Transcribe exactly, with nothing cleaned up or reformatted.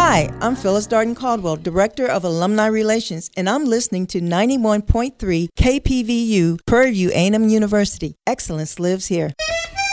Hi, I'm Phyllis Darden Caldwell, Director of Alumni Relations, and I'm listening to ninety-one point three K P V U, Prairie View A and M University. Excellence lives here.